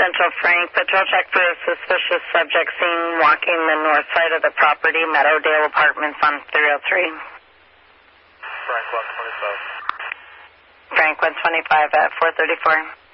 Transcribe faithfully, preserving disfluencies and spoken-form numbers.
Central Frank. Patrol check for a suspicious subject seen walking the north side of the property, Meadowdale Apartments on three oh three. Frank one twenty-five. Frank one twenty-five at four thirty-four.